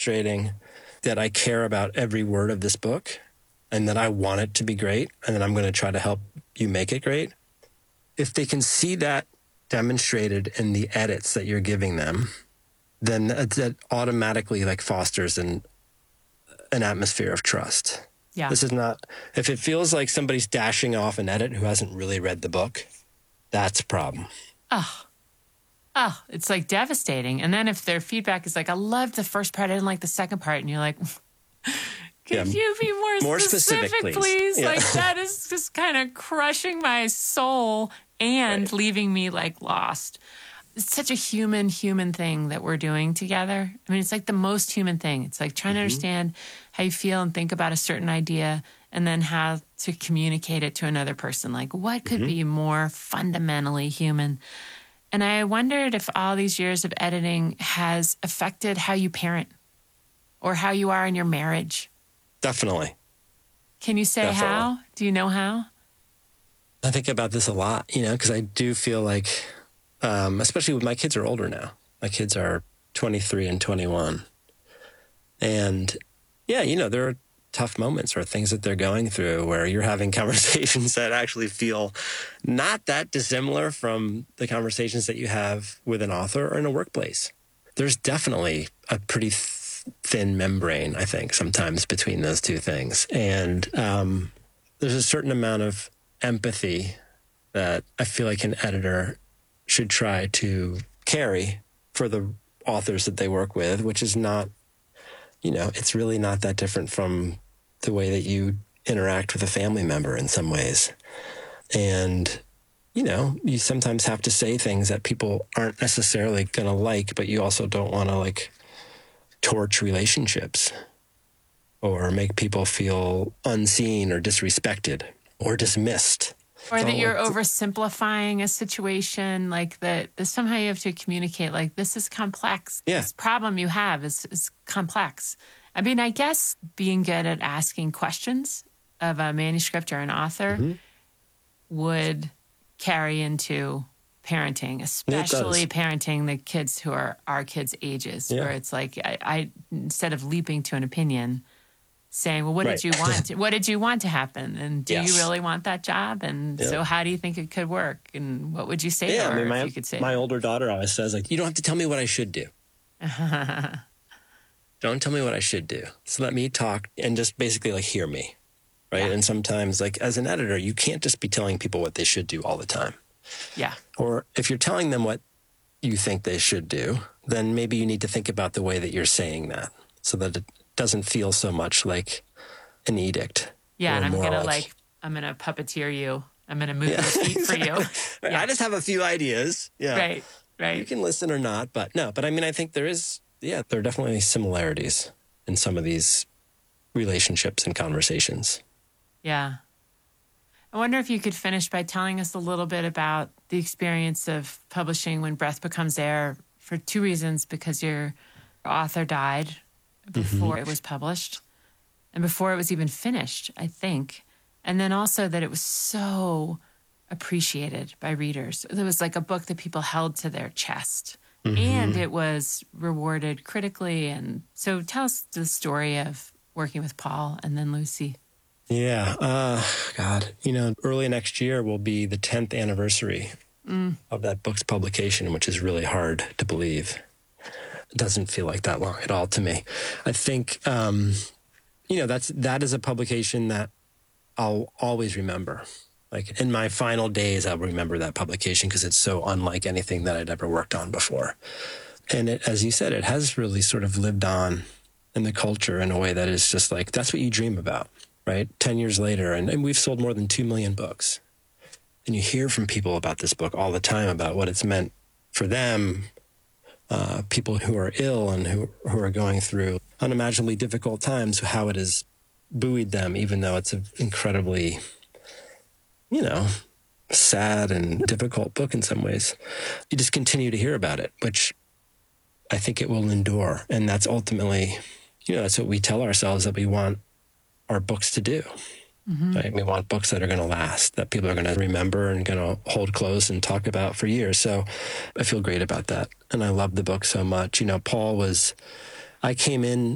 demonstrating that I care about every word of this book and that I want it to be great and that I'm going to try to help you make it great, if they can see that demonstrated in the edits that you're giving them, then that automatically like fosters an atmosphere of trust. Yeah. This is not, if it feels like somebody's dashing off an edit who hasn't really read the book, that's a problem. Oh, it's like devastating. And then if their feedback is like, I loved the first part, I didn't like the second part. And you're like, could you be more specific, please? Yeah. Like that is just kind of crushing my soul and leaving me like lost. It's such a human thing that we're doing together. I mean, it's like the most human thing. It's like trying to understand how you feel and think about a certain idea and then how to communicate it to another person. Like what could be more fundamentally human? And I wondered if all these years of editing has affected how you parent or how you are in your marriage. Definitely. Can you say how? Do you know how? I think about this a lot, because I do feel like, especially with my kids are older now. My kids are 23 and 21. And there are tough moments or things that they're going through where you're having conversations that actually feel not that dissimilar from the conversations that you have with an author or in a workplace. There's definitely a pretty thin membrane, I think, sometimes between those two things. And there's a certain amount of empathy that I feel like an editor should try to carry for the authors that they work with, which is not, it's really not that different from the way that you interact with a family member in some ways. And, you sometimes have to say things that people aren't necessarily going to like, but you also don't want to torch relationships or make people feel unseen or disrespected or dismissed. Or that you're oversimplifying a situation, like that somehow you have to communicate, like this is complex. Yeah. This problem you have is complex. I mean, I guess being good at asking questions of a manuscript or an author would carry into parenting, especially parenting the kids who are our kids' ages, where it's like I instead of leaping to an opinion, saying, well, what did you want? What did you want to happen? And do you really want that job? And so how do you think it could work? And what would you say to her if you could say my older daughter always says, you don't have to tell me what I should do. Don't tell me what I should do. So let me talk and just basically hear me. Right. Yeah. And sometimes as an editor, you can't just be telling people what they should do all the time. Yeah. Or if you're telling them what you think they should do, then maybe you need to think about the way that you're saying that so that it doesn't feel so much like an edict. Yeah. And I'm going to puppeteer you. I'm going to move your feet for you. I just have a few ideas. Yeah. Right. You can listen or not, but I mean, I think there are definitely similarities in some of these relationships and conversations. Yeah. I wonder if you could finish by telling us a little bit about the experience of publishing When Breath Becomes Air for two reasons, because your author died before it was published and before it was even finished, I think. And then also that it was so appreciated by readers. It was like a book that people held to their chest and it was rewarded critically. And so tell us the story of working with Paul and then Lucy. Yeah. God, early next year will be the 10th anniversary of that book's publication, which is really hard to believe. It doesn't feel like that long at all to me. I think, that is a publication that I'll always remember. In my final days, I'll remember that publication because it's so unlike anything that I'd ever worked on before. And it, as you said, it has really sort of lived on in the culture in a way that is just that's what you dream about. Right? 10 years later, and we've sold more than 2 million books. And you hear from people about this book all the time about what it's meant for them, people who are ill and who are going through unimaginably difficult times, how it has buoyed them, even though it's an incredibly, sad and difficult book in some ways. You just continue to hear about it, which I think it will endure. And that's ultimately, that's what we tell ourselves that we want our books to do. Right? We want books that are going to last, that people are going to remember and going to hold close and talk about for years. So I feel great about that. And I love the book so much. I came in